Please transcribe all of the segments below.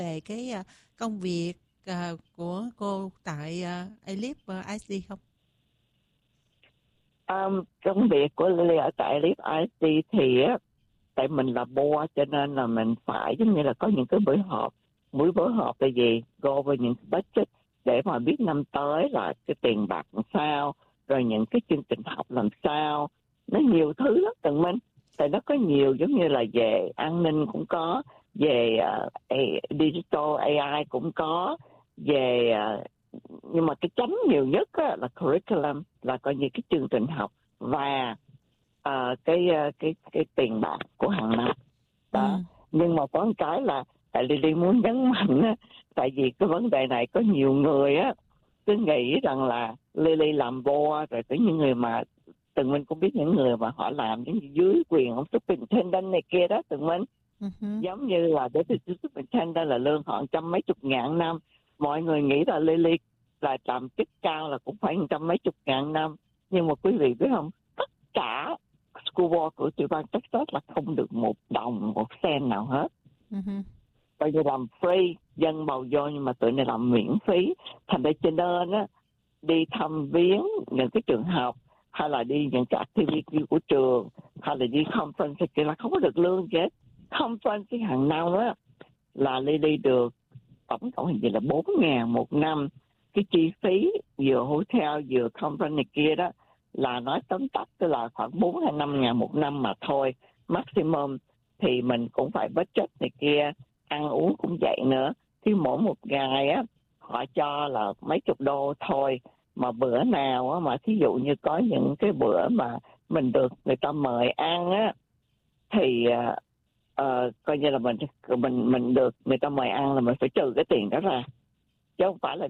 về cái công việc của cô tại Elite IC không? Công việc của Lily ở tại Elite IC thì á, tại mình là board cho nên là mình phải giống như là có những cái buổi họp. Mỗi buổi họp là gì? Go over những budget để mà biết năm tới là cái tiền bạc làm sao, rồi những cái chương trình học làm sao. Nó nhiều thứ lắm Tường Minh. Tại nó có nhiều giống như là về an ninh cũng có, về digital AI cũng có, về nhưng mà cái chấm nhiều nhất á, là curriculum, là coi như cái chương trình học và cái tiền bạc của hàng năm đó. Nhưng mà có một cái là tại Lily muốn nhấn mạnh á, tại vì cái vấn đề này có nhiều người á cứ nghĩ rằng là Lily làm board rồi có những người mà Tường Minh cũng biết những người mà họ làm những dưới quyền ông superintendent này kia đó Tường Minh. Giống như là deputy superintendent là lương họ 100 mấy chục ngàn năm. Mọi người nghĩ là Lily là làm chức cao là cũng phải 100 mấy chục ngàn năm. Nhưng mà quý vị biết không, tất cả school board của tiểu bang Texas là không được một đồng, một sen nào hết. Bây giờ làm free, dân bầu vô nhưng mà tụi này làm miễn phí. Thành ra cho nên á, đi thăm viếng những cái trường học hay là đi những cái activity của trường hay là đi conference thì là không có được lương gì hết. Conference hàng năm á là Lily được tổng cộng hình như là 4.000 một năm. Cái chi phí vừa hotel vừa conference này kia đó là nói tóm tắt tức là khoảng 4 hay 5.000 một năm mà thôi. Maximum thì mình cũng phải budget này kia, ăn uống cũng vậy nữa. Thì mỗi một ngày á họ cho là mấy chục đô thôi. Mà bữa nào á mà thí dụ như có những cái bữa mà mình được người ta mời ăn á thì coi như là mình được người ta mời ăn là mình phải trừ cái tiền đó ra, chứ không phải là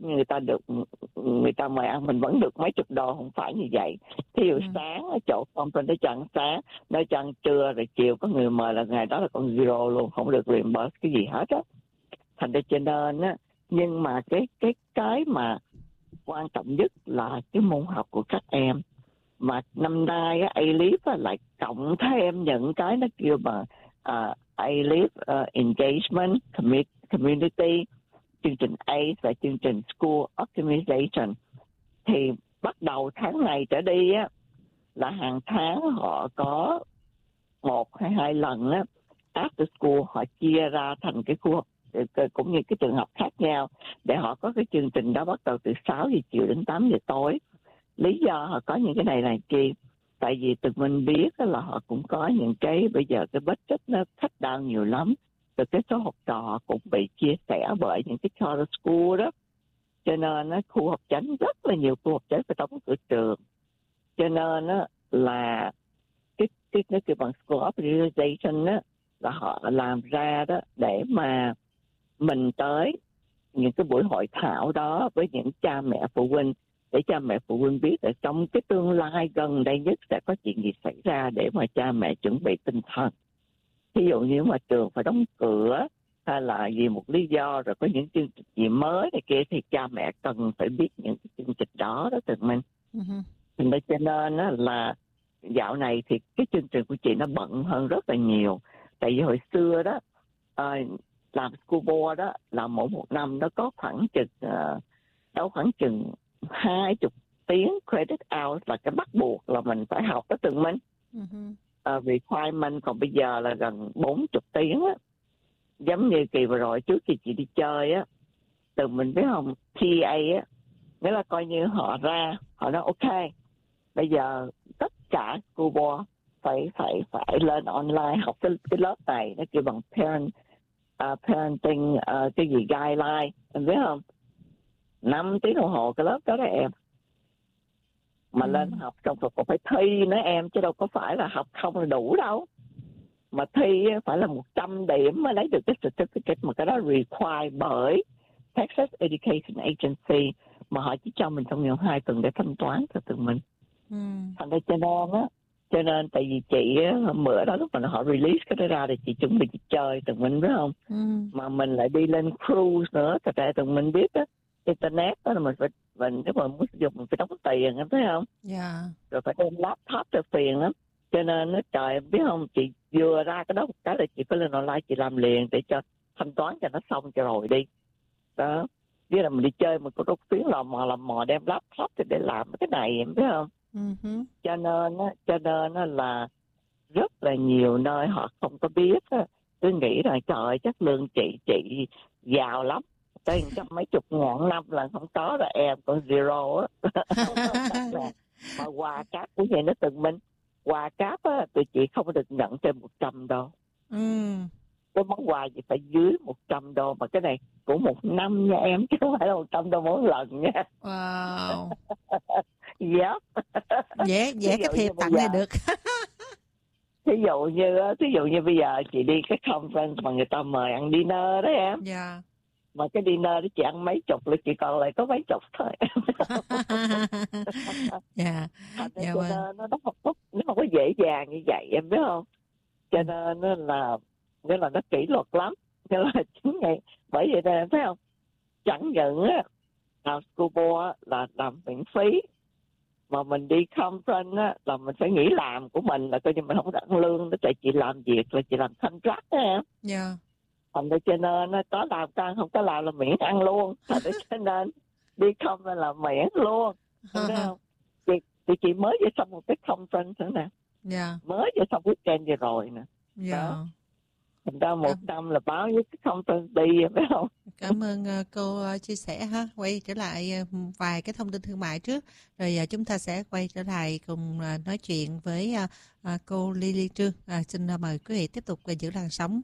người ta mời ăn mình vẫn được mấy chục đô, không phải như vậy. Thí dụ sáng ở chỗ conference nó chọn sáng, nó chọn trưa rồi chiều có người mời là ngày đó là còn zero luôn, không được reimburse cái gì hết á. Thành ra cho nên á, nhưng mà cái mà quan trọng nhất là cái môn học của các em. Mà năm nay á, A-Leaf lại cộng thêm những cái nó kêu bằng A-Leaf Engagement Community, chương trình ACE và chương trình School Optimization. Thì bắt đầu tháng này trở đi á, là hàng tháng họ có 1 hay 2 lần á, after school họ chia ra thành cái khu học cũng như cái trường học khác nhau để họ có cái chương trình đó bắt đầu từ 6 giờ chiều đến 8 giờ tối. Lý do họ có những cái này là chi? Tại vì tụi mình biết là họ cũng có những cái bây giờ cái budget nó cut down nhiều lắm. Từ cái số học trò cũng bị chia sẻ bởi những cái charter school đó. Cho nên khu học chánh rất là nhiều khu học chánh phải đóng cửa trường. Cho nên là cái bằng School Optimization á là họ làm ra đó để mà mình tới những cái buổi hội thảo đó với những cha mẹ phụ huynh, để cha mẹ phụ huynh biết là trong cái tương lai gần đây nhất sẽ có chuyện gì xảy ra để mà cha mẹ chuẩn bị tinh thần. Ví dụ như mà trường phải đóng cửa hay là vì một lý do rồi có những chương trình gì mới này kia thì cha mẹ cần phải biết những cái chương trình đó đó Tường Minh. Cho nên là dạo này thì cái chương trình của chị nó bận hơn rất là nhiều. Tại vì hồi xưa đó làm school board đó là mỗi một năm nó có khoảng chừng 20 tiếng credit hours là cái bắt buộc là mình phải học đó Tường Minh. Requirement còn bây giờ là gần 40 tiếng á. Giống như kỳ vừa rồi trước khi chị đi chơi á, Tường Minh biết không, TA á, nghĩa là coi như họ ra họ nói ok, bây giờ tất cả school board phải lên online học cái lớp này, nó kêu bằng parenting cái gì guideline, em biết không? 5 tiếng đồng hồ cái lớp đó đó em. Mà lên học trong còn phải thi nữa em, chứ đâu có phải là học không là đủ đâu. Mà thi phải là 100 điểm mới lấy được cái certificate, mà cái đó require bởi Texas Education Agency, mà họ chỉ cho mình trong vòng 2 tuần để thanh toán cho tụi mình. Thành ra cho nên tại vì chị hôm bữa đó lúc mà họ release cái đó ra thì chị chuẩn bị chị chơi tụi mình biết không? Mà mình lại đi lên cruise nữa, thật ra tụi mình biết á, internet đó là mình nếu mà muốn sử dụng mình phải đóng tiền, em thấy không? Rồi phải đem laptop cho phiền lắm. Cho nên trời em biết không, chị vừa ra cái đó một cái là chị phải lên online chị làm liền để cho thanh toán cho nó xong cho rồi đi. Đó, với là mình đi chơi mình có đốt tiếng lò mò đem laptop thì để làm cái này em biết không? Cho nên là rất là nhiều nơi họ không có biết á, cứ nghĩ là trời ơi, chắc lương chị giàu lắm, tới trăm mấy chục ngàn năm là không có, rồi em còn zero á. Mà quà cáp cũng vậy, nó từng mình quà cáp á, tụi chị không được nhận trên 100 đô. Cái món quà gì phải dưới 100 đô, mà cái này của một năm nha em, chứ không phải là 100 đô mỗi lần nha. Wow. Yep. Vẽ cái thiệp tặng này được. Thí dụ như bây giờ chị đi cái conference mà người ta mời ăn dinner đó em. Dạ. Mà cái dinner đó chị ăn mấy chục là chị còn lại có mấy chục thôi. Dạ. Cho nên nó không có dễ dàng như vậy em biết không? Cho nên là nó kỷ luật lắm. Cho nên là chính ngày bởi vậy nên em thấy không? Chẳng những làm school board là làm miễn phí, mà mình đi conference á là mình phải nghỉ làm của mình, là coi như mình không được ăn lương đó, tại chị làm việc là chị làm contract đó em. Dạ. Thành ra cho nên có làm ăn không có làm là miễn ăn luôn. Thành ra cho nên đi conference là miễn luôn, thấy không? Chị mới vừa xong một cái conference nữa nè. Dạ. Mới vừa xong weekend vừa rồi nè. Dạ. Thành ra một năm là bao nhiêu cái conference đi, phải không? Cảm ơn cô chia sẻ ha. Quay trở lại vài cái thông tin thương mại trước, rồi chúng ta sẽ quay trở lại cùng nói chuyện với cô Lily Trương. Xin mời quý vị tiếp tục giữ làn sóng.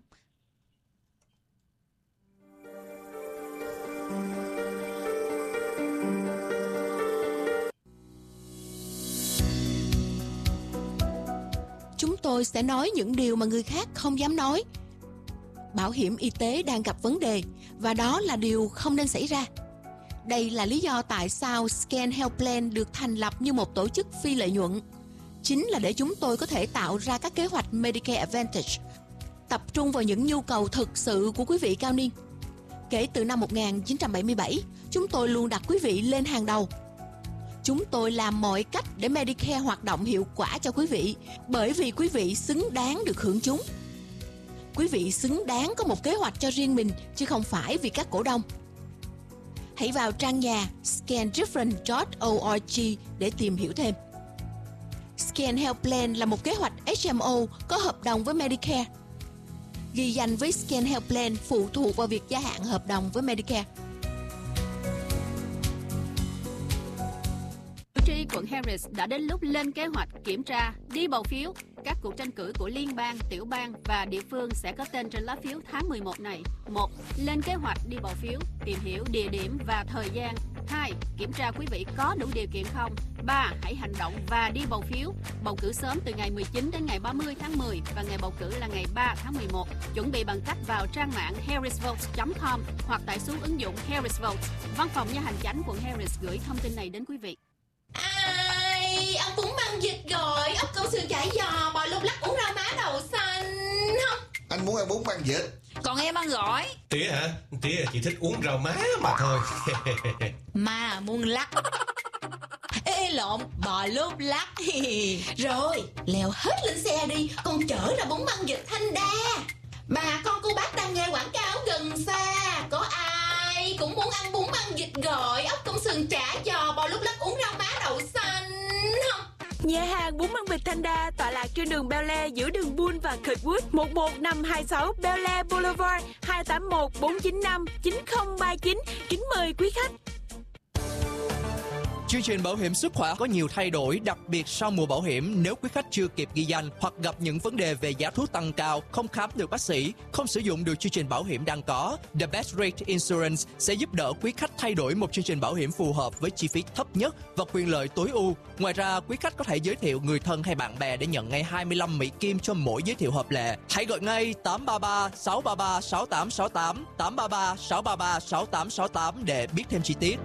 Chúng tôi sẽ nói những điều mà người khác không dám nói. Bảo hiểm y tế đang gặp vấn đề, và đó là điều không nên xảy ra. Đây là lý do tại sao Scan Health Plan được thành lập như một tổ chức phi lợi nhuận. Chính là để chúng tôi có thể tạo ra các kế hoạch Medicare Advantage, tập trung vào những nhu cầu thực sự của quý vị cao niên. Kể từ năm 1977, chúng tôi luôn đặt quý vị lên hàng đầu. Chúng tôi làm mọi cách để Medicare hoạt động hiệu quả cho quý vị, bởi vì quý vị xứng đáng được hưởng chúng. Quý vị xứng đáng có một kế hoạch cho riêng mình, chứ không phải vì các cổ đông. Hãy vào trang nhà scandifferent.org để tìm hiểu thêm. Scan Health Plan là một kế hoạch HMO có hợp đồng với Medicare. Ghi danh với Scan Health Plan phụ thuộc vào việc gia hạn hợp đồng với Medicare. Cử tri quận Harris đã đến lúc lên kế hoạch kiểm tra, đi bầu phiếu. Các cuộc tranh cử của liên bang, tiểu bang và địa phương sẽ có tên trên lá phiếu tháng 11 này. 1. Lên kế hoạch đi bầu phiếu, tìm hiểu địa điểm và thời gian. 2. Kiểm tra quý vị có đủ điều kiện không. 3. Hãy hành động và đi bầu phiếu. Bầu cử sớm từ ngày 19 đến ngày 30 tháng 10 và ngày bầu cử là ngày 3 tháng 11. Chuẩn bị bằng cách vào trang mạng harrisvotes.com hoặc tải xuống ứng dụng Harris Votes. Văn phòng Nha hành chánh quận Harris gửi thông tin này đến quý vị. Ai, ông bún băng vịt gọi, ốc câu sườn chả giò, bò lục lắc, uống rau má đậu xanh không? Anh muốn ăn bún băng vịt. Còn em ăn gỏi. Tía hả? Tía chỉ thích uống rau má mà thôi. Mà muốn lắc. Ê lộn, bò lúc lắc. Rồi, leo hết lên xe đi, con chở ra bún băng vịt Thanh Đa. Bà con cô bác đang nghe quảng cáo gần xa. Có ai cũng muốn ăn bún băng vịt gọi, ốc công sườn chả giò, bò lúc lắc, uống rau má đậu xanh không? Nhà hàng bún băng vịt Thanh Đa tọa lạc trên đường Bel Air giữa đường Bull và Kirkwood, 11526 Bel Air Boulevard, 281 495 9039. Kính mời quý khách. Chương trình bảo hiểm sức khỏe có nhiều thay đổi, đặc biệt sau mùa bảo hiểm. Nếu quý khách chưa kịp ghi danh hoặc gặp những vấn đề về giá thuốc tăng cao, không khám được bác sĩ, không sử dụng được chương trình bảo hiểm đang có, The Best Rate Insurance sẽ giúp đỡ quý khách thay đổi một chương trình bảo hiểm phù hợp với chi phí thấp nhất và quyền lợi tối ưu. Ngoài ra, quý khách có thể giới thiệu người thân hay bạn bè để nhận ngay 25 Mỹ Kim cho mỗi giới thiệu hợp lệ. Hãy gọi ngay 833 633 6868 833 633 6868 để biết thêm chi tiết.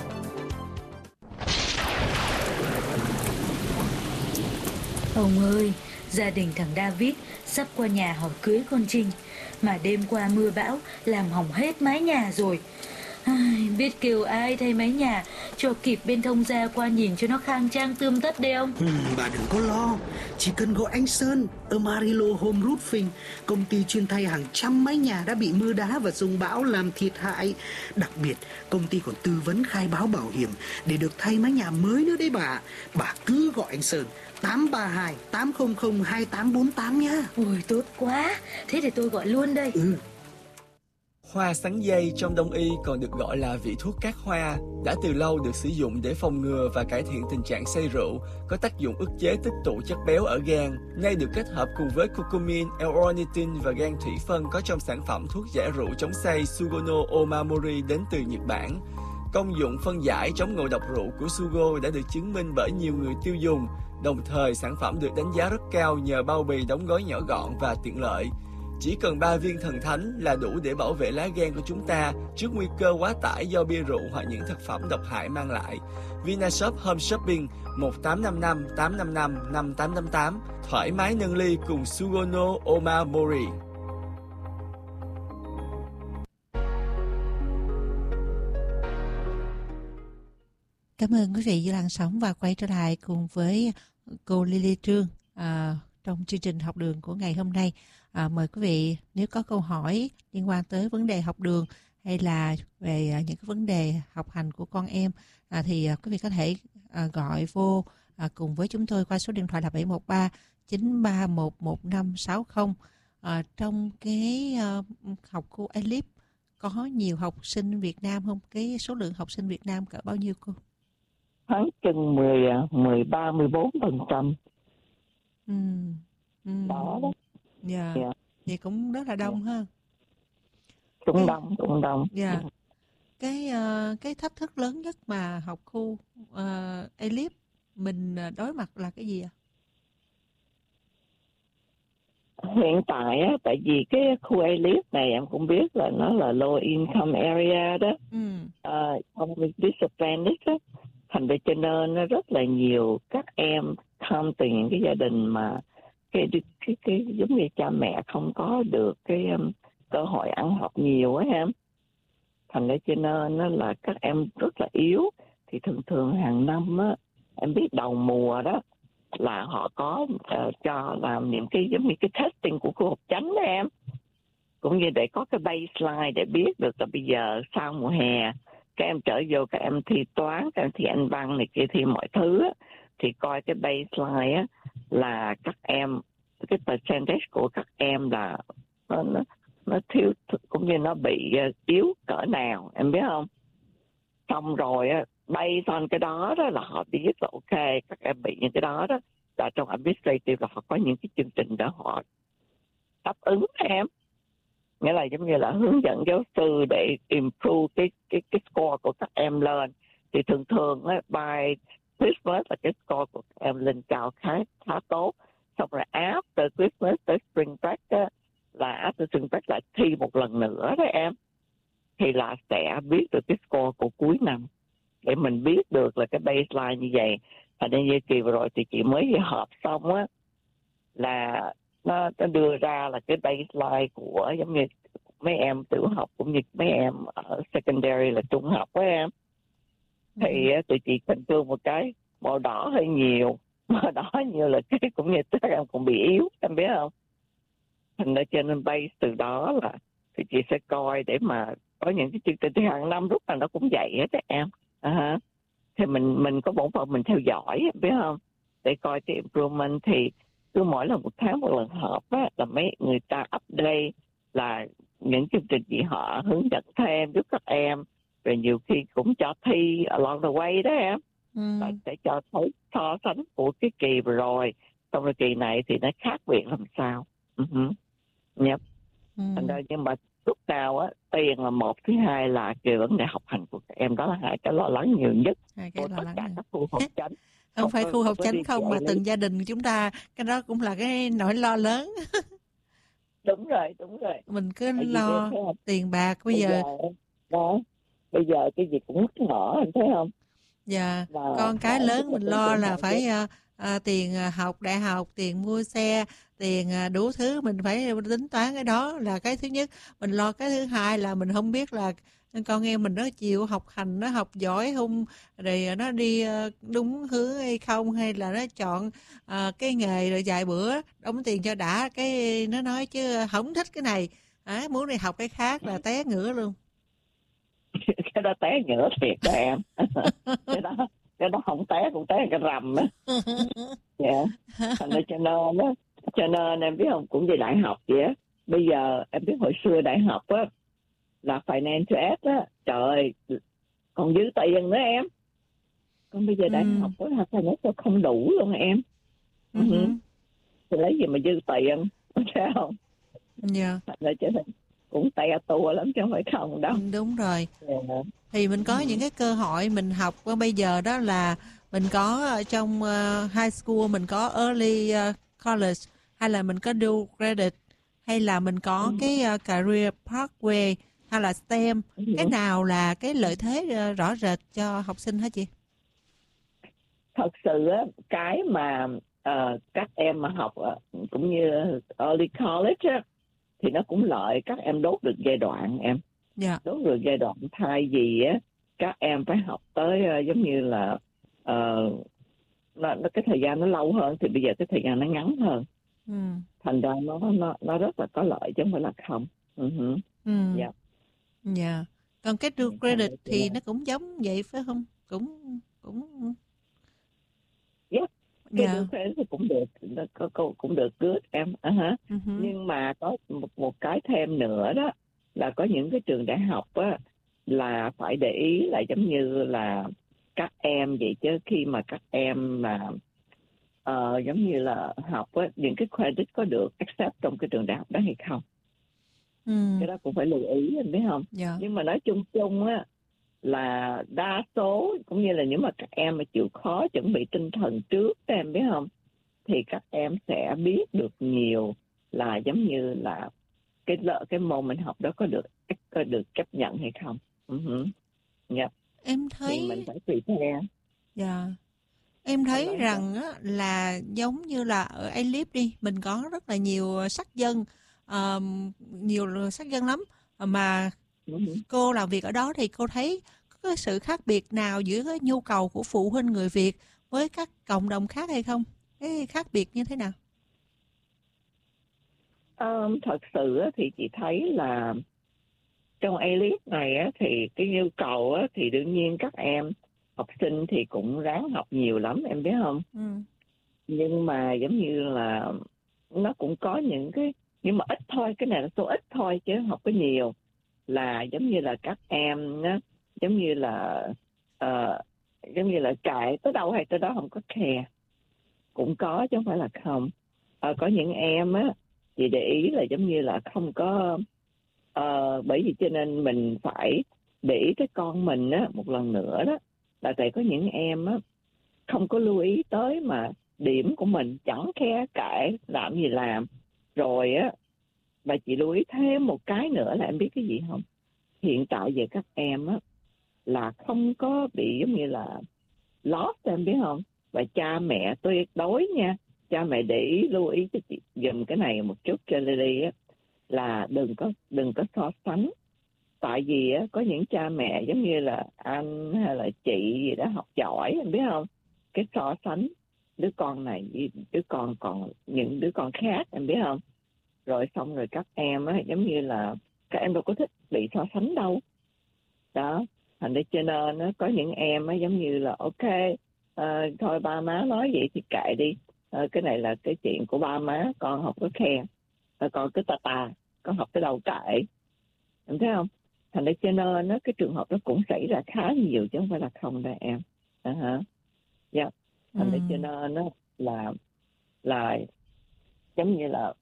Ông ơi, gia đình thằng David sắp qua nhà hỏi cưới con Trinh, mà đêm qua mưa bão làm hỏng hết mái nhà rồi. Biết kêu ai thay mái nhà, cho kịp bên thông gia qua nhìn cho nó khang trang tươm tất đi ông. Bà đừng có lo, chỉ cần gọi anh Sơn ở Marilo Home Roofing, công ty chuyên thay hàng trăm mái nhà đã bị mưa đá và dông bão làm thiệt hại. Đặc biệt, công ty còn tư vấn khai báo bảo hiểm để được thay mái nhà mới nữa đấy bà. Bà cứ gọi anh Sơn 832 800 2848 nhá. Ôi tốt quá, thế thì tôi gọi luôn đây. Hoa sắn dây trong Đông y còn được gọi là vị thuốc cát hoa, đã từ lâu được sử dụng để phòng ngừa và cải thiện tình trạng say rượu, có tác dụng ức chế tích tụ chất béo ở gan. Nay được kết hợp cùng với curcumin, L-ornithine và gan thủy phân có trong sản phẩm thuốc giải rượu chống say Sugono Omamori đến từ Nhật Bản. Công dụng phân giải chống ngộ độc rượu của Sugo đã được chứng minh bởi nhiều người tiêu dùng. Đồng thời, sản phẩm được đánh giá rất cao nhờ bao bì đóng gói nhỏ gọn và tiện lợi. Chỉ cần 3 viên thần thánh là đủ để bảo vệ lá gan của chúng ta trước nguy cơ quá tải do bia rượu hoặc những thực phẩm độc hại mang lại. Vinashop Home Shopping 1855 855 5888, thoải mái nâng ly cùng Sugono Omamori. Cảm ơn quý vị vừa lắng sóng và quay trở lại cùng với cô Lily Trương trong chương trình học đường của ngày hôm nay. Mời quý vị nếu có câu hỏi liên quan tới vấn đề học đường hay là về những cái vấn đề học hành của con em thì quý vị có thể gọi vô cùng với chúng tôi qua số điện thoại là 713 931 1560. Trong cái học khu Elip có nhiều học sinh Việt Nam không? Cái số lượng học sinh Việt Nam cỡ bao nhiêu cô? Khoảng chừng 13-14%. Đó. Dạ. Vậy cũng rất là đông ha. Cũng đông. Dạ. Cái thách thức lớn nhất mà học khu Elip mình đối mặt là cái gì ạ? Hiện tại á, tại vì cái khu Elip này em cũng biết là nó là low income area đó, disadvantaged đó. Thành ra cho nên nó rất là nhiều các em come từ những cái gia đình mà cái giống như cha mẹ không có được cái cơ hội ăn học nhiều á em. Thành ra cho nên nó là các em rất là yếu. Thì thường hàng năm á, em biết đầu mùa đó là họ có cho làm những cái giống như cái testing của khu học chánh đó em. Cũng như để có cái baseline để biết được là bây giờ sau mùa hè các em trở vô, các em thi toán, các em thi anh văn này kia, thi mọi thứ á, thì coi cái baseline á là các em, cái percentage của các em là nó thiếu, cũng như nó bị yếu cỡ nào, em biết không? Xong rồi á, based on cái đó là họ biết là ok, các em bị những cái đó là trong administrative là họ có những cái chương trình để họ đáp ứng em. Nghĩa là giống như là hướng dẫn giáo sư để improve cái score của các em lên. Thì thường á, by Christmas là cái score của các em lên cao khá tốt. Xong rồi after Christmas tới spring break á, là after spring break lại thi một lần nữa đó em. Thì là sẽ biết được cái score của cuối năm. Để mình biết được là cái baseline như vậy. Và nên như kỳ vừa rồi thì chị mới họp xong á, là nó đưa ra là cái baseline của giống như mấy em tiểu học cũng như mấy em ở secondary là trung học với em. Thì tụi chị cần thương một cái màu đỏ hơi nhiều. Màu đỏ nhiều là cái cũng như các em cũng bị yếu, em biết không? Thành ra cho nên base từ đó là thì chị sẽ coi để mà có những cái chương trình thì hàng năm lúc nào nó cũng vậy hết các em. Thì mình có bổn phận mình theo dõi, em biết không? Để coi cái improvement. Thì cứ mỗi lần một tháng một lần họp á, là mấy người ta update là những chương trình gì họ hướng dẫn thêm giúp các em, rồi nhiều khi cũng cho thi along the way đó em. Và sẽ cho thấy so sánh của cái kỳ vừa rồi, xong rồi kỳ này thì nó khác biệt làm sao. Thành ra nhưng mà lúc nào á, tiền là một, thứ hai là cái vấn đề học hành của các em, đó là hai cái lo lắng nhiều nhất của tất cả các khu học chánh. Không phải khu học chánh không, mà từng gia đình chúng ta, cái đó cũng là cái nỗi lo lớn. Đúng rồi. Mình cứ lo tiền bạc bây giờ cái gì cũng mất ngỏ, anh thấy không? Dạ, con cái lớn mình lo là phải tiền học đại học, tiền mua xe, tiền đủ thứ, mình phải tính toán cái đó là cái thứ nhất. Mình lo cái thứ hai là mình không biết là con em mình nó chịu học hành, nó học giỏi không, rồi nó đi đúng hướng hay không, hay là nó chọn cái nghề rồi vài bữa đóng tiền cho đã, cái nó nói chứ không thích cái này, muốn đi học cái khác là té ngửa luôn. Cái đó té ngửa thiệt đó em. cái đó không té cũng té cái rầm á. Dạ. Thành ra cho nên em biết không, cũng về đại học vậy á. Bây giờ em biết hồi xưa đại học á là financial aid á, trời ơi, còn dư tiền nữa em. Còn bây giờ đại học á là financial không đủ luôn em. Thì lấy gì mà dư tiền, thấy không? Dạ. Thành ra cho nên cũng te tua lắm chứ không phải không đâu. Đúng rồi. Thì mình có những cái cơ hội mình học bây giờ đó là mình có trong high school, mình có early college, hay là mình có dual credit, hay là mình có cái career pathway, hay là STEM. Cái nào là cái lợi thế rõ rệt cho học sinh hả chị? Thật sự á, cái mà các em mà học cũng như early college á, thì nó cũng lợi các em đốt được giai đoạn em. Đốt được giai đoạn, thay vì á các em phải học tới giống như là cái thời gian nó lâu hơn, thì bây giờ cái thời gian nó ngắn hơn. Thành ra nó rất là có lợi chứ không phải là không. Dạ. Còn cái dual credit thì nó cũng giống vậy phải không? Cũng cái dual credit thì cũng được, cũng được good em. Nhưng mà có một cái thêm nữa đó là có những cái trường đại học á là phải để ý là giống như là các em vậy chứ, khi mà các em mà giống như là học á, những cái credit có được accept trong cái trường đại học đó hay không. Cái đó cũng phải lưu ý, anh biết không? Nhưng mà nói chung á là đa số cũng như là nếu mà các em mà chịu khó chuẩn bị tinh thần trước, em biết không, thì các em sẽ biết được nhiều là giống như là cái môn mình học đó có được chấp nhận hay không. Em thấy thì mình phải tùy theo. Em thấy rằng á, là giống như là ở A-Lib đi, mình có rất là nhiều sắc dân, nhiều sắc dân lắm, mà cô làm việc ở đó thì cô thấy có cái sự khác biệt nào giữa cái nhu cầu của phụ huynh người Việt với các cộng đồng khác hay không? Cái khác biệt như thế nào? Thật sự thì chị thấy là trong A-Lib này thì cái nhu cầu thì đương nhiên các em học sinh thì cũng ráng học nhiều lắm, em biết không? Nhưng mà giống như là nó cũng có những cái, nhưng mà ít thôi, cái này là số ít thôi chứ không có nhiều. Là giống như là các em giống như là chạy tới đâu hay tới đó, không có care. Cũng có chứ không phải là không. Có những em chị để ý là giống như là không có, bởi vì cho nên mình phải để ý cái con mình một lần nữa đó, là tại có những em không có lưu ý tới mà điểm của mình chẳng kệ làm gì làm. Rồi bà chị lưu ý thêm một cái nữa là em biết cái gì không? Hiện tại về các em là không có bị giống như là lost, em biết không? Và cha mẹ tuyệt đối nha, cha mẹ để ý, lưu ý cho chị dùm cái này một chút cho Lily là đừng có so sánh. Tại vì có những cha mẹ giống như là anh hay là chị gì đó học giỏi, em biết không? Cái so sánh đứa con này với đứa con còn những đứa con khác, em biết không? Rồi xong rồi các em giống như là các em đâu có thích bị so sánh đâu. Đó, thành ra cho nên có những em giống như là ok, thôi ba má nói vậy thì kệ đi. Cái này là cái chuyện của ba má, con không có khen. Con cứ tà, con học tới đâu kệ. Em thấy không? Thành ra cho nên cái trường hợp đó cũng xảy ra khá nhiều chứ không phải là không đâu em. Thành ra cho nên là giống như là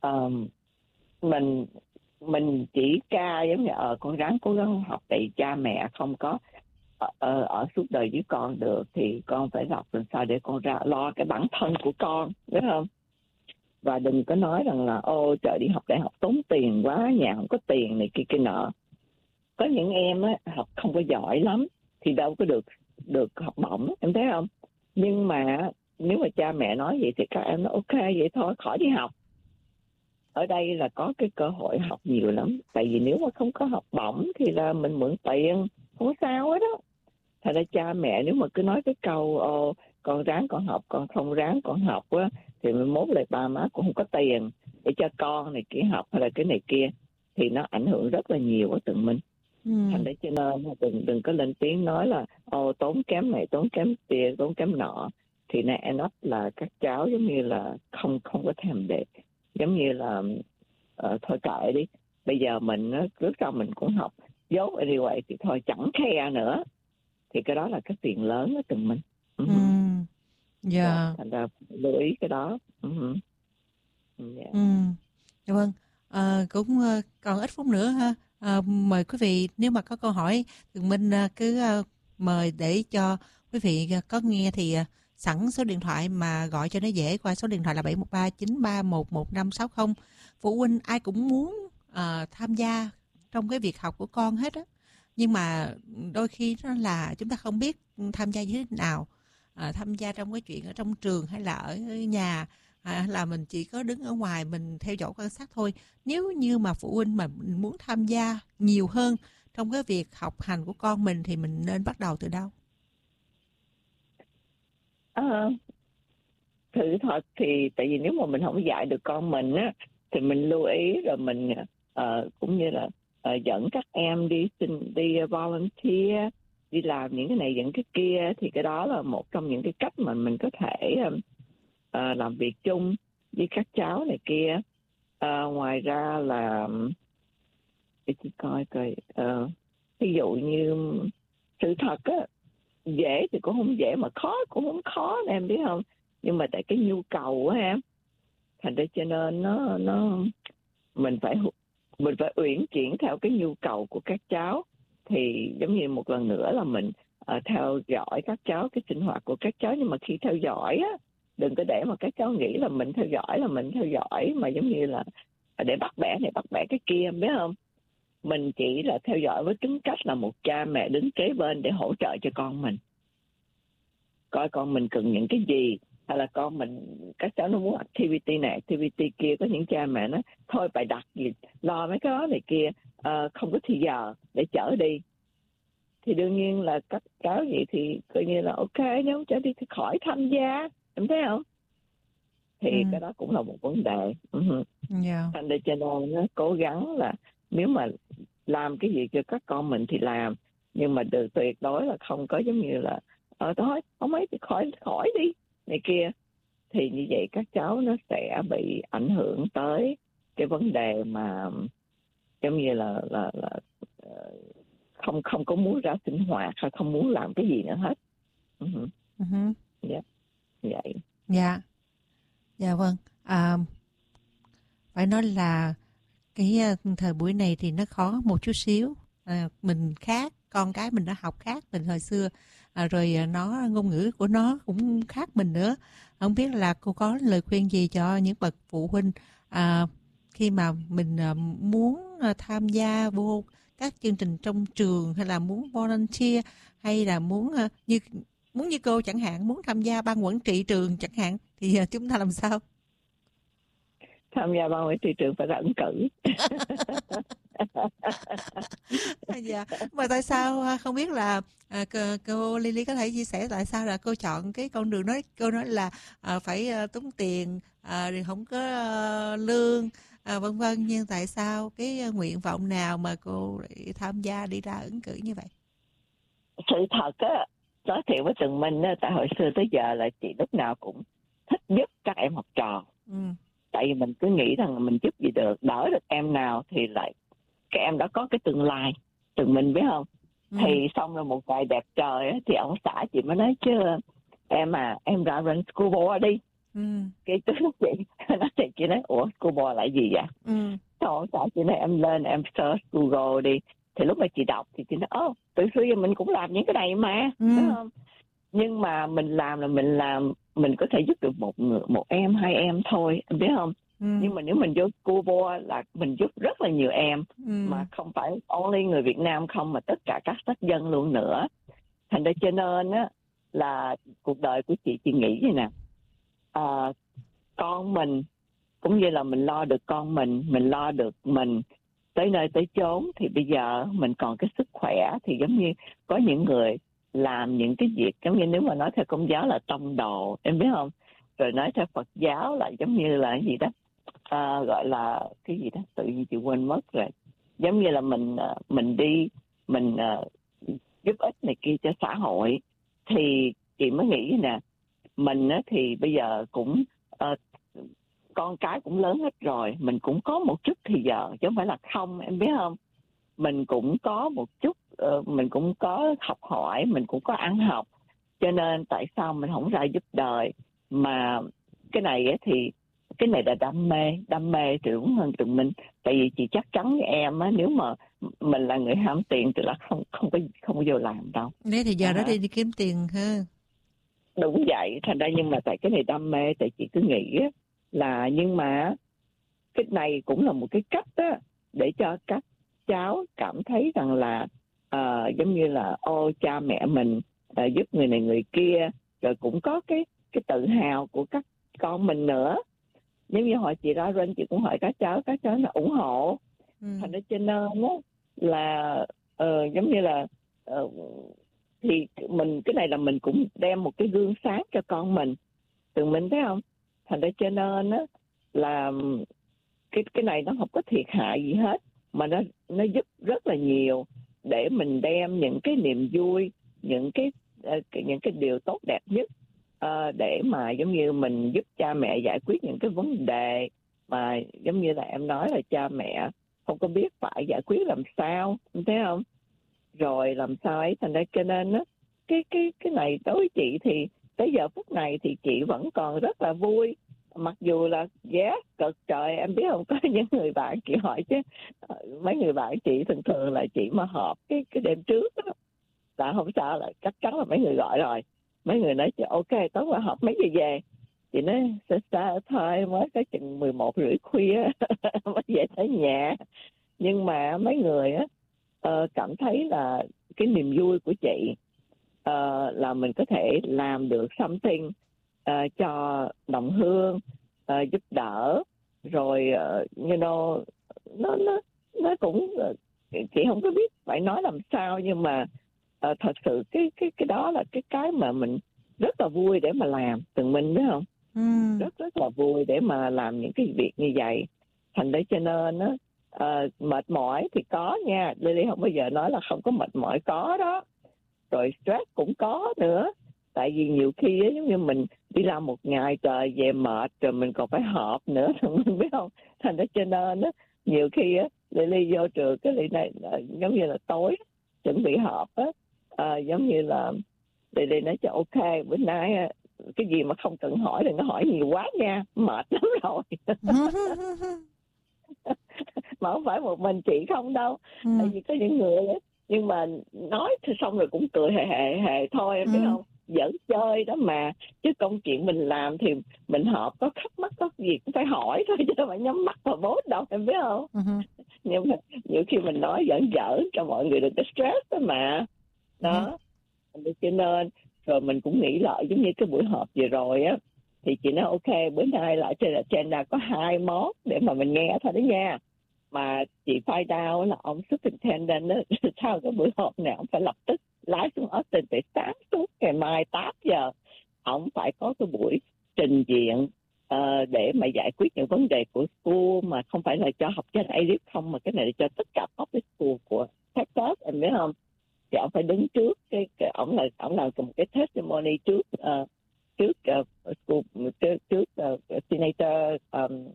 mình chỉ ca giống như con ráng cố gắng học, tại cha mẹ không có ở suốt đời với con được thì con phải học làm sao để con ra lo cái bản thân của con, đúng không? Và đừng có nói rằng là ô trời đi học đại học tốn tiền quá, nhà không có tiền này kia nọ. Có những em học không có giỏi lắm thì đâu có được học bổng, em thấy không? Nhưng mà nếu mà cha mẹ nói vậy thì các em nói ok vậy thôi, khỏi đi học. ở đây là có cái cơ hội học nhiều lắm. Tại vì nếu mà không có học bổng thì là mình mượn tiền, không sao hết đó. Thật ra cha mẹ nếu mà cứ nói cái câu con ráng con học, con không ráng con học á, thì mình mốt lại ba má cũng không có tiền để cho con này kia học hay là cái này kia, thì nó ảnh hưởng rất là nhiều ở từng mình. Thành ra cho nên đừng có lên tiếng nói là tốn kém này, tốn kém tiền, tốn kém nọ. Thì này enough là các cháu giống như là không có thèm để, giống như là thôi kệ đi, bây giờ mình trước sau mình cũng học dốt anyway thì thôi chẳng care nữa. Thì cái đó là cái tiền lớn ở từng mình. Dạ. Thành ra lưu ý cái đó. Dạ vâng. Cũng còn ít phút nữa ha. Mời quý vị nếu mà có câu hỏi Tường Minh cứ mời để cho quý vị có nghe thì sẵn số điện thoại mà gọi cho nó dễ, qua số điện thoại là 713-931-1560. Phụ huynh ai cũng muốn tham gia trong cái việc học của con hết á, nhưng mà đôi khi nó là chúng ta không biết tham gia như thế nào, tham gia trong cái chuyện ở trong trường hay là ở nhà, là mình chỉ có đứng ở ngoài mình theo dõi quan sát thôi. Nếu như mà phụ huynh mà muốn tham gia nhiều hơn trong cái việc học hành của con mình thì mình nên bắt đầu từ đâu? Thử thật thì tại vì nếu mà mình không dạy được con mình á, thì mình lưu ý rồi mình cũng như là dẫn các em đi volunteer, đi làm những cái này những cái kia, thì cái đó là một trong những cái cách mà mình có thể làm việc chung với các cháu này kia. Ngoài ra là để chị coi ví dụ như sự thật á, dễ thì cũng không dễ mà khó cũng không khó em biết không, nhưng mà tại cái nhu cầu á em, thành ra cho nên nó mình phải uyển chuyển theo cái nhu cầu của các cháu. Thì giống như một lần nữa là mình theo dõi các cháu, cái sinh hoạt của các cháu, nhưng mà khi theo dõi á, đừng có để mà các cháu nghĩ là mình theo dõi mà giống như là để bắt bẻ này bắt bẻ cái kia, em biết không? Mình chỉ là theo dõi với tính cách là một cha mẹ đứng kế bên để hỗ trợ cho con mình, coi con mình cần những cái gì, hay là con mình, các cháu nó muốn activity này activity kia, có những cha mẹ nói thôi bài đặt gì lo mấy cái đó này kia, không có thì giờ để chở đi, thì đương nhiên là các cháu vậy thì coi như là ok, nếu không chở đi thì khỏi tham gia, em thấy không? Thì cái đó cũng là một vấn đề. Thành ra cho nên nó cố gắng là nếu mà làm cái gì cho các con mình thì làm, nhưng mà tuyệt đối là không có giống như là thôi không ấy thì khỏi đi này kia, thì như vậy các cháu nó sẽ bị ảnh hưởng tới cái vấn đề mà giống như là không có muốn ra sinh hoạt hay không muốn làm cái gì nữa hết. Vậy. Dạ vâng. Phải nói là cái thời buổi này thì nó khó một chút xíu. Mình khác, con cái mình nó học khác mình hồi xưa, rồi nó ngôn ngữ của nó cũng khác mình nữa. Không biết là cô có lời khuyên gì cho những bậc phụ huynh khi mà mình muốn tham gia vô các chương trình trong trường, hay là muốn volunteer, hay là muốn như cô chẳng hạn, muốn tham gia ban quản trị trường chẳng hạn, thì chúng ta làm sao? Tham gia ban quản trị trường phải ra ứng cử. Dạ. Mà tại sao không biết là cô Lily có thể chia sẻ tại sao là cô chọn cái con đường đó? Cô nói là phải tốn tiền, rồi không có lương, vân vân, nhưng tại sao cái nguyện vọng nào mà cô lại tham gia đi ra ứng cử như vậy? Sự thật á, nói thiệt với Tường Minh á, tại hồi xưa tới giờ là chị lúc nào cũng thích giúp các em học trò. Tại vì mình cứ nghĩ rằng mình giúp gì được, đỡ được em nào thì lại các em đó có cái tương lai. Tường Minh biết không? Thì xong rồi một ngày đẹp trời á, thì ông xã chị mới nói chứ em ra run school board đi. Cái tức chị nói ủa school board là gì vậy? Xong ông xã chị nói em lên em search Google đi. Thì lúc mà chị đọc thì chị nói từ xưa giờ mình cũng làm những cái này mà, đúng không? Nhưng mà mình làm là mình có thể giúp được một em, hai em thôi, em biết không? Nhưng mà nếu mình vô school board là mình giúp rất là nhiều em, mà không phải only người Việt Nam không, mà tất cả các sắc dân luôn nữa. Thành ra cho nên á là cuộc đời của chị nghĩ vậy nè, con mình cũng như là mình lo được con mình lo được mình tới nơi tới chốn, thì bây giờ mình còn cái sức khỏe, thì giống như có những người làm những cái việc giống như nếu mà nói theo Công giáo là tông đồ, em biết không? Rồi nói theo Phật giáo là giống như là cái gì đó, gọi là cái gì đó, tự nhiên chị quên mất rồi. Giống như là mình đi, mình giúp ích này kia cho xã hội, thì chị mới nghĩ nè, mình thì bây giờ cũng con cái cũng lớn hết rồi, mình cũng có một chút thì giờ, chứ không phải là không, em biết không? Mình cũng có một chút, mình cũng có học hỏi, mình cũng có ăn học, cho nên tại sao mình không ra giúp đời? Mà cái này thì cái này là đam mê thì đúng hơn tụi mình. Tại vì chị chắc chắn với em á, nếu mà mình là người ham tiền thì là không có vô làm đâu. Đấy thì giờ đó đi kiếm tiền hơn. Đúng vậy, thành ra nhưng mà tại cái này đam mê, tại chị cứ nghĩ là nhưng mà cái này cũng là một cái cách á để cho các cháu cảm thấy rằng là giống như là cha mẹ mình giúp người này người kia, rồi cũng có cái tự hào của các con mình nữa. Giống như hỏi chị Lauren, chị cũng hỏi các cháu nó ủng hộ. Thành ra cho nên đó là giống như là thì mình cái này là mình cũng đem một cái gương sáng cho con mình, tụi mình thấy không? Thành ra cho nên đó là cái này nó không có thiệt hại gì hết, mà nó giúp rất là nhiều để mình đem những cái niềm vui, những cái điều tốt đẹp nhất để mà giống như mình giúp cha mẹ giải quyết những cái vấn đề mà giống như là em nói là cha mẹ không có biết phải giải quyết làm sao, em thấy không? Rồi làm sao ấy, thành ra cho nên á cái này đối với chị thì tới giờ phút này thì chị vẫn còn rất là vui, mặc dù là cực trời, em biết không? Có những người bạn chị hỏi chứ, mấy người bạn chị thường là chị mà họp cái đêm trước đó, là không sao, là chắc chắn là mấy người gọi rồi, mấy người nói chứ ok tối qua họp mấy giờ về, chị nói sao thôi, mới tới chừng 11:30 khuya mới về tới nhà. Nhưng mà mấy người á cảm thấy là cái niềm vui của chị là mình có thể làm được something cho đồng hương, giúp đỡ, rồi you know, nó cũng chị không có biết phải nói làm sao, nhưng mà thật sự cái đó là cái mà mình rất là vui để mà làm, từng mình biết không? Rất là vui để mà làm những cái việc như vậy. Thành đấy cho nên á mệt mỏi thì có nha, Lily không bao giờ nói là không có mệt mỏi, có đó, rồi stress cũng có nữa. Tại vì nhiều khi á, giống như mình đi làm một ngày trời về mệt, rồi mình còn phải họp nữa, mình biết không? Thành ra cho nên á, nhiều khi á, Lily vô trường cái Lily này giống như là tối chuẩn bị họp á, giống như là Lily nói cho ok, bữa nay cái gì mà không cần hỏi đừng có hỏi nhiều quá nha, mệt lắm rồi. Mà không phải một mình chị không đâu, tại vì có những người ấy, nhưng mà nói thì xong rồi cũng cười hề thôi, em biết không? Giỡn chơi đó mà, chứ công chuyện mình làm thì mình họp có thắc mắc có gì cũng phải hỏi thôi, chứ phải nhắm mắt vào bốt đâu, em biết không? Nhưng mà nhiều khi mình nói giỡn cho mọi người đừng có stress đó mà đó. Cho nên rồi mình cũng nghĩ lại, giống như cái buổi họp vừa rồi á, thì chị nói ok bữa nay lại trên agenda có 2 món để mà mình nghe thôi đó nha. Mà chị find out là ông superintendent á, sau cái buổi họp này ông phải lập tức lái xuống Austin từ sáng suốt ngày mai 8 giờ. Ông phải có cái buổi trình diện để mà giải quyết những vấn đề của school, mà không phải là cho học sinh ADIP không, mà cái này là cho tất cả public school của Texas, em biết không? Thì ông phải đứng trước ông làm một cái testimony trước senator,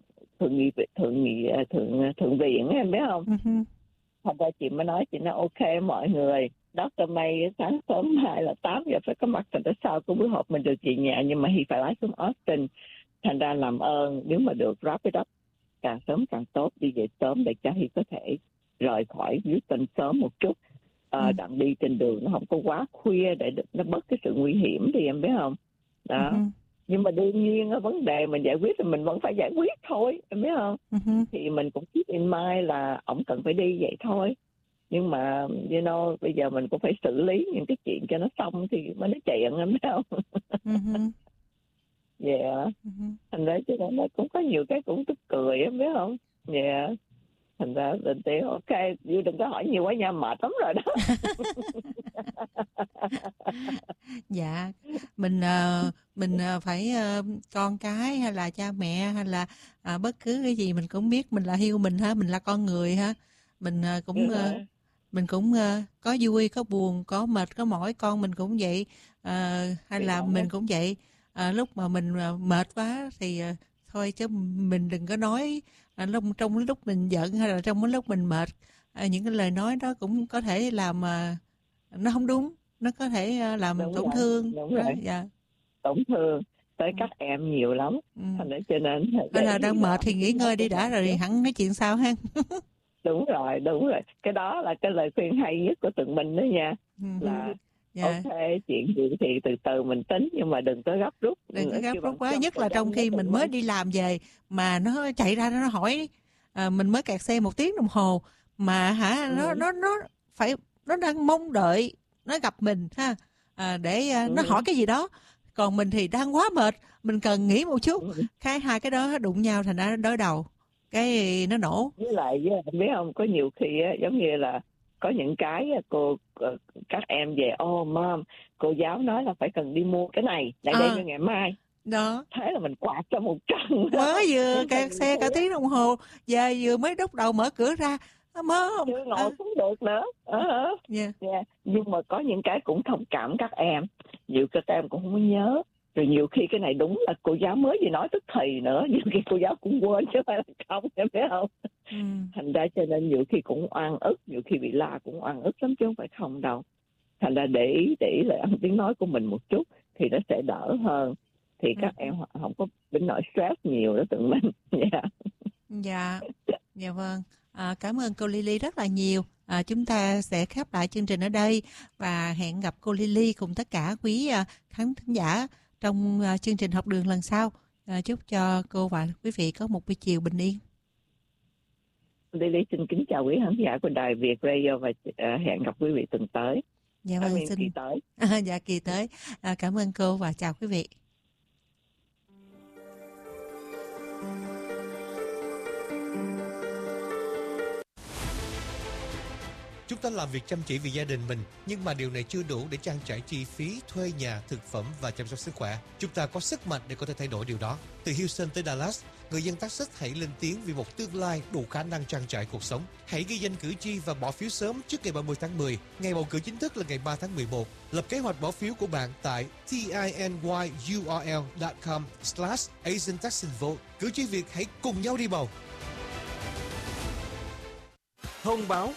thượng viện, em biết không? Thành ra chị mới nói, chị nói ok mọi người, Dr. May sáng sớm mai là 8 giờ phải có mặt, thành ra sau cái buổi họp mình được về nhà, nhưng mà Hi phải lái xuống Austin. Thành ra làm ơn nếu mà được wrap it up càng sớm càng tốt, đi về sớm để cho Hi có thể rời khỏi Houston sớm một chút. Đặng đi trên đường nó không có quá khuya để nó bớt cái sự nguy hiểm thì em biết không? Đó. Nhưng mà đương nhiên vấn đề mình giải quyết thì mình vẫn phải giải quyết thôi, em biết không? Thì mình cũng keep in mind là ổng cần phải đi vậy thôi. Nhưng mà you know, bây giờ mình cũng phải xử lý những cái chuyện cho nó xong thì mới nói chuyện, em biết không? Thành ra cho nên nó cũng có nhiều cái cũng tức cười em biết không? Thành ra định tiêu ok, đừng có hỏi nhiều quá nha, mệt lắm rồi đó. Dạ, mình phải con cái hay là cha mẹ hay là bất cứ cái gì mình cũng biết mình là human ha, mình là con người ha, mình cũng có vui có buồn, có mệt có mỏi, con mình cũng vậy, hay là mình cũng vậy. Lúc mà mình mệt quá thì thôi, chứ mình đừng có nói trong lúc mình giận hay là trong lúc mình mệt, những cái lời nói đó cũng có thể làm nó không đúng, nó có thể làm tổn thương. Đúng rồi. Dạ. Tổn thương tới các em nhiều lắm. Thành ra cho nên là đang mệt thì nghỉ ngơi đi đã rồi hẳn nói chuyện sau ha. Đúng rồi. Cái đó là cái lời khuyên hay nhất của tụi mình đó nha. Là ok, chuyện gì thì từ từ mình tính, nhưng mà đừng có gấp rút. Đừng có gấp rút quá, nhất là trong khi mình mới đi làm về mà nó chạy ra nó hỏi, mình mới kẹt xe 1 tiếng đồng hồ mà nó đang mong đợi nó gặp mình ha, để nó hỏi cái gì đó, còn mình thì đang quá mệt, mình cần nghỉ một chút. Hai cái đó đụng nhau thành ra nó đối đầu, cái nó nổ. Với lại biết không, có nhiều khi giống như là có những cái các em về mom, cô giáo nói là phải cần đi mua cái này để đem cho ngày mai đó, thế là mình quạt cho một trận. Mới vừa kẹt xe cả tiếng đồng hồ, giờ vừa mới đúc đầu mở cửa ra mơ không chưa ngồi cũng được nữa. Nhưng mà có những cái cũng thông cảm các em, nhiều các em cũng không có nhớ, rồi nhiều khi cái này đúng là cô giáo mới gì nói tức thì nữa, nhiều khi cô giáo cũng quên chứ phải là không, em biết không? Thành ra cho nên nhiều khi cũng oan ức, nhiều khi bị la cũng oan ức lắm chứ không phải không đâu. Thành ra để ý lời ăn tiếng nói của mình một chút thì nó sẽ đỡ hơn, thì các em không có đến nỗi stress nhiều đó tụi mình. Dạ vâng. Cảm ơn cô Lily rất là nhiều. Chúng ta sẽ khép lại chương trình ở đây và hẹn gặp cô Lily cùng tất cả quý khán thính giả trong chương trình Học Đường lần sau. Chúc cho cô và quý vị có một buổi chiều bình yên. Lily xin kính chào quý khán giả của Đài Việt Radio và hẹn gặp quý vị tuần tới. Dạ vâng, xin kỳ tới. Dạ kỳ tới. Cảm ơn cô và chào quý vị. Chúng ta làm việc chăm chỉ vì gia đình mình, nhưng mà điều này chưa đủ để trang trải chi phí thuê nhà, thực phẩm và chăm sóc sức khỏe. Chúng ta có sức mạnh để có thể thay đổi điều đó. Từ Houston tới Dallas, người dân Texas hãy lên tiếng vì một tương lai đủ khả năng trang trải cuộc sống. Hãy ghi danh cử tri và bỏ phiếu sớm trước ngày 30 tháng 10. Ngày bầu cử chính thức là ngày 3 tháng 11. Lập kế hoạch bỏ phiếu của bạn tại tinyurl.com/AsianTexanVote. Cử tri Việt hãy cùng nhau đi bầu. Thông báo: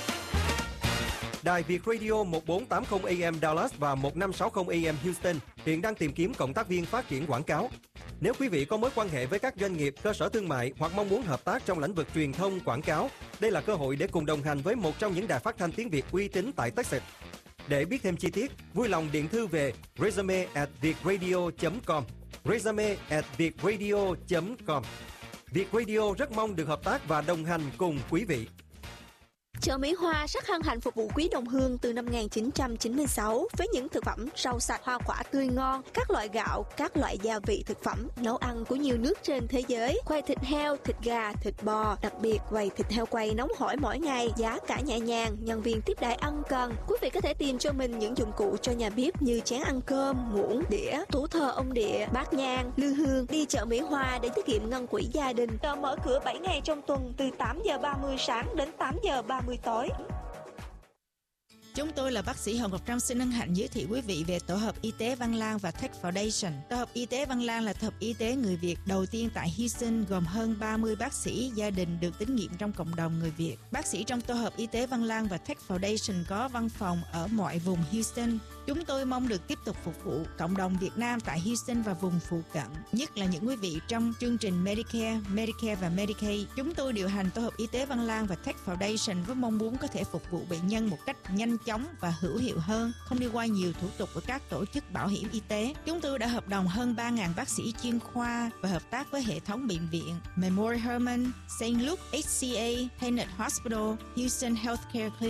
Đài Việt Radio 1480 AM Dallas và 1560 AM Houston hiện đang tìm kiếm cộng tác viên phát triển quảng cáo. Nếu quý vị có mối quan hệ với các doanh nghiệp, cơ sở thương mại hoặc mong muốn hợp tác trong lĩnh vực truyền thông, quảng cáo, đây là cơ hội để cùng đồng hành với một trong những đài phát thanh tiếng Việt uy tín tại Texas. Để biết thêm chi tiết, vui lòng điện thư về resume@vietradio.com. resume@vietradio.com. Việt Radio rất mong được hợp tác và đồng hành cùng quý vị. Chợ Mỹ Hoa rất hân hạnh phục vụ quý đồng hương từ năm 1996 với những thực phẩm rau sạch, hoa quả tươi ngon, các loại gạo, các loại gia vị thực phẩm, nấu ăn của nhiều nước trên thế giới, quầy thịt heo, thịt gà, thịt bò, đặc biệt quầy thịt heo quay nóng hổi mỗi ngày, giá cả nhẹ nhàng, nhân viên tiếp đãi ân cần. Quý vị có thể tìm cho mình những dụng cụ cho nhà bếp như chén ăn cơm, muỗng, đĩa, tủ thờ ông địa, bát nhang, lư hương. Đi chợ Mỹ Hoa để tiết kiệm ngân quỹ gia đình. Chợ mở cửa 7 ngày trong tuần từ 8:30 sáng đến 8:30 tối. Chúng tôi là bác sĩ Hồng Ngọc Trâm xin hân hạnh giới thiệu quý vị về Tổ hợp Y tế Văn Lang và Tech Foundation. Tổ hợp Y tế Văn Lang là tổ hợp y tế người Việt đầu tiên tại Houston, gồm hơn 30 bác sĩ gia đình được tín nhiệm trong cộng đồng người Việt. Bác sĩ trong Tổ hợp Y tế Văn Lang và Tech Foundation có văn phòng ở mọi vùng Houston. Chúng tôi mong được tiếp tục phục vụ cộng đồng Việt Nam tại Houston và vùng phụ cận, nhất là những quý vị trong chương trình Medicare và Medicaid. Chúng tôi điều hành Tổ hợp Y tế Văn Lang và Tech Foundation với mong muốn có thể phục vụ bệnh nhân một cách nhanh chóng và hữu hiệu hơn, không đi qua nhiều thủ tục của các tổ chức bảo hiểm y tế. Chúng tôi đã hợp đồng hơn 3.000 bác sĩ chuyên khoa và hợp tác với hệ thống bệnh viện Memorial Hermann, St. Luke HCA, Tenet Hospital, Houston Healthcare Clinic.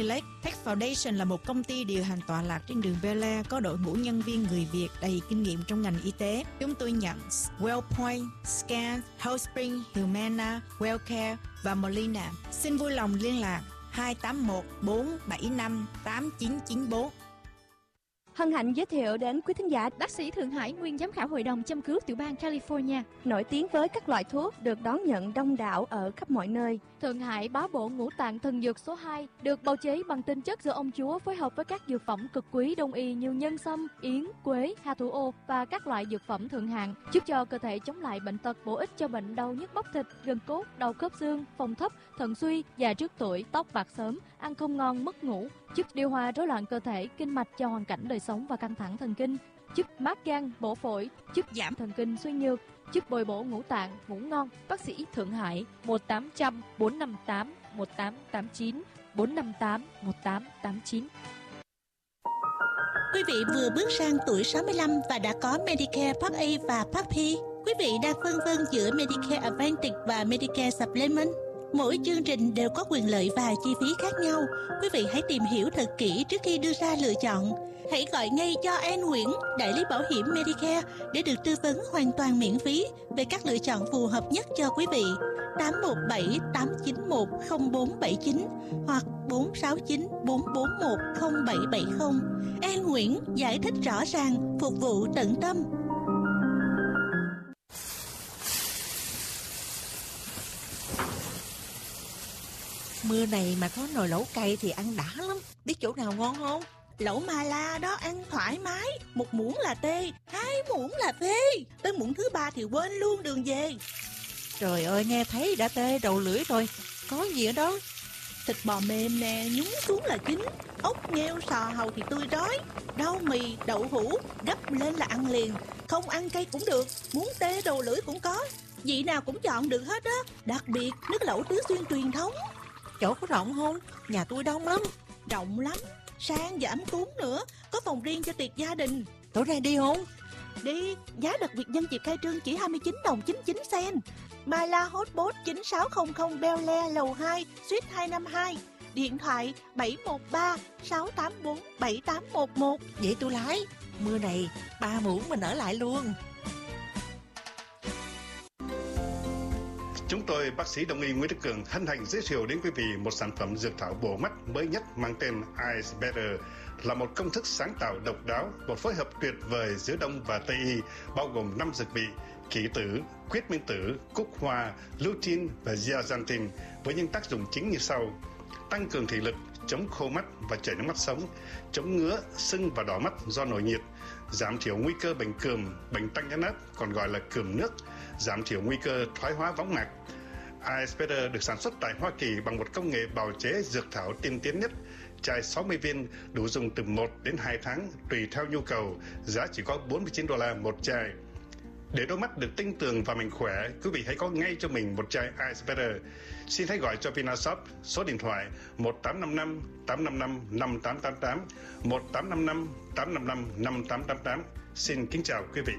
Tech Foundation là một công ty điều hành tọa lạc trên đường Bel Air, có đội ngũ nhân viên người Việt đầy kinh nghiệm trong ngành y tế. Chúng tôi nhận Wellpoint, Scan, Healthspring, Humana, Wellcare và Molina. Xin vui lòng liên lạc 281 475 8994. Hân hạnh giới thiệu đến quý thính giả bác sĩ Thượng Hải, nguyên giám khảo hội đồng châm cứu tiểu bang California, nổi tiếng với các loại thuốc được đón nhận đông đảo ở khắp mọi nơi. Thượng Hải bá bộ ngũ tạng thần dược số 2, được bào chế bằng tinh chất do ông chúa phối hợp với các dược phẩm cực quý đông y như nhân sâm, yến, quế, hà thủ ô và các loại dược phẩm thượng hạng, giúp cho cơ thể chống lại bệnh tật, bổ ích cho bệnh đau nhức bắp thịt, gân cốt, đau khớp xương, phong thấp, thận suy, già trước tuổi, tóc bạc sớm, ăn không ngon, mất ngủ, giúp điều hòa rối loạn cơ thể, kinh mạch cho hoàn cảnh đời sống và căng thẳng thần kinh, giúp mát gan, bổ phổi, giúp giảm thần kinh suy nhược, giúp bồi bổ ngũ tạng, ngủ ngon. Bác sĩ Thượng Hải 1800 458 1889 458 1889. Quý vị vừa bước sang tuổi 65 và đã có Medicare Part A và Part B. Quý vị đang phân vân giữa Medicare Advantage và Medicare Supplement. Mỗi chương trình đều có quyền lợi và chi phí khác nhau. Quý vị hãy tìm hiểu thật kỹ trước khi đưa ra lựa chọn. Hãy gọi ngay cho An Nguyễn, đại lý bảo hiểm Medicare, để được tư vấn hoàn toàn miễn phí về các lựa chọn phù hợp nhất cho quý vị. 817 891 0479 hoặc 469 441 0770. An Nguyễn giải thích rõ ràng, phục vụ tận tâm. Mưa này mà có nồi lẩu cay thì ăn đã lắm. Biết chỗ nào ngon không? Lẩu Mà La đó ăn thoải mái. 1 muỗng là tê, 2 muỗng là phê. Tới muỗng thứ 3 thì quên luôn đường về. Trời ơi, nghe thấy đã tê đầu lưỡi rồi. Có gì ở đó? Thịt bò mềm nè, nhúng xuống là chín. Ốc nghêu sò hàu thì tươi rói. Rau mì, đậu hũ, gấp lên là ăn liền. Không ăn cay cũng được, muốn tê đầu lưỡi cũng có. Vị nào cũng chọn được hết á. Đặc biệt nước lẩu Tứ Xuyên truyền thống. Chỗ có rộng không? Nhà tôi đông lắm. Rộng lắm, sang và ấm cúng nữa. Có phòng riêng cho tiệc gia đình. Tối nay đi không? Đi, giá đặc biệt nhân dịp khai trương chỉ 29 đồng 99 sen. My La Hotpot 9600 Bel Air lầu 2, suite 252. Điện thoại 713 684 7811. Vậy tôi lái. Mưa này 3 muỗng mình ở lại luôn. Chúng tôi, bác sĩ Đông y Nguyễn Đức Cường, hân hạnh giới thiệu đến quý vị một sản phẩm dược thảo bổ mắt mới nhất mang tên Eyes Better, là một công thức sáng tạo độc đáo, một phối hợp tuyệt vời giữa Đông và Tây y, bao gồm 5 dược vị: kỷ tử, quyết minh tử, cúc hoa, lutein và zeaxanthin, với những tác dụng chính như sau: tăng cường thị lực, chống khô mắt và chảy nước mắt sống, chống ngứa, sưng và đỏ mắt do nổi nhiệt, giảm thiểu nguy cơ bệnh cườm, bệnh tăng nhãn áp còn gọi là cườm nước, giảm thiểu nguy cơ thoái hóa võng mạc. Eyes Better được sản xuất tại Hoa Kỳ bằng một công nghệ bào chế dược thảo tiên tiến nhất. Chai 60 viên đủ dùng từ 1 đến 2 tháng tùy theo nhu cầu, giá chỉ có $49 một chai. Để đôi mắt được tinh tường và mạnh khỏe, quý vị hãy có ngay cho mình một chai Eyes Better. Xin hãy gọi cho Vinashop số điện thoại 1855 855 5888 1855 855 5888. Xin kính chào quý vị.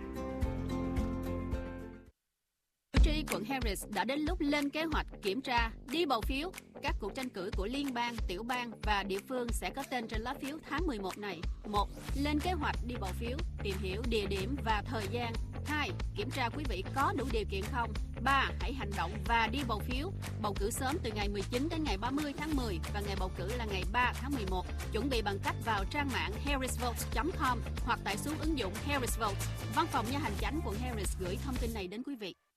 Cử tri quận Harris đã đến lúc lên kế hoạch kiểm tra, đi bầu phiếu. Các cuộc tranh cử của liên bang, tiểu bang và địa phương sẽ có tên trên lá phiếu tháng 11 này. 1. Lên kế hoạch đi bầu phiếu, tìm hiểu địa điểm và thời gian. 2. Kiểm tra quý vị có đủ điều kiện không. 3. Hãy hành động và đi bầu phiếu. Bầu cử sớm từ ngày 19 đến ngày 30 tháng 10 và ngày bầu cử là ngày 3 tháng 11. Chuẩn bị bằng cách vào trang mạng harrisvotes.com hoặc tải xuống ứng dụng Harris Votes. Văn phòng Nha hành chánh quận Harris gửi thông tin này đến quý vị.